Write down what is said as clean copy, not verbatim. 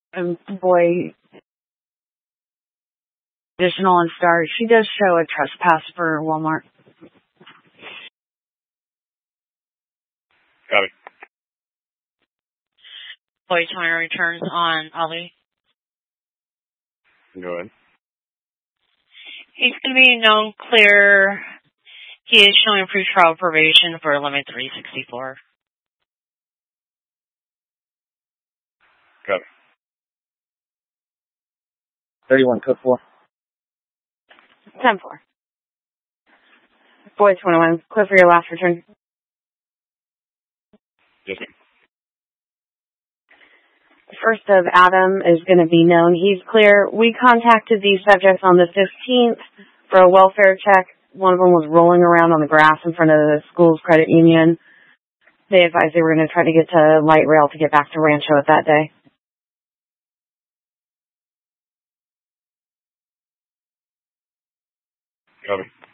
boy, additional and start. She does show a trespass for Walmart. Copy. Boy 20 returns on Ali. Go ahead. He's going to be known clear. He is showing pre-trial probation for limit 364. Copy. 31, code 4. 10-4. Boy 21, clear for your last return. Yes, ma'am. First of Adam is going to be known. He's clear. We contacted these subjects on the 15th for a welfare check. One of them was rolling around on the grass in front of the school's credit union. They advised they were going to try to get to light rail to get back to Rancho at that day. Copy.